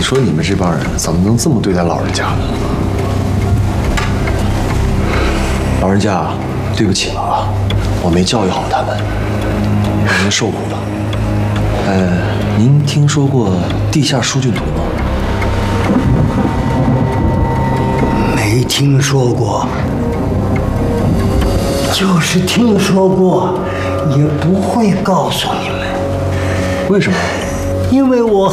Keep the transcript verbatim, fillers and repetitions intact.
说你们这帮人怎么能这么对待老人家呢？老人家，对不起了啊，我没教育好他们，让您受苦了。呃，您听说过地下疏浚图吗？ 没听说过，就是听说过，也不会告诉你们。 为什么？ 因为我